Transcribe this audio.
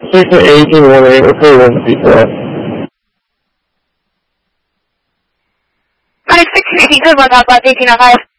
Station 1818, approval, request. Alex 1618, good one, Southwest 1805.